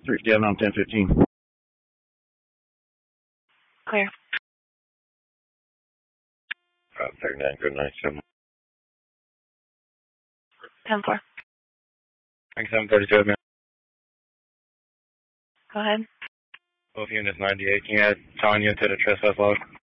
37 on 1015. Clear. 39, good night, 7. 10-4. 732, man. Go ahead. Both units 98. Can you add Tanya to the trespass log?